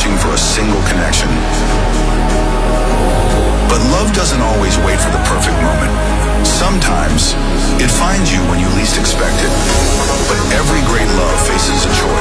searching for a single connection. But love doesn't always wait for the perfect moment. Sometimes it finds you when you least expect it.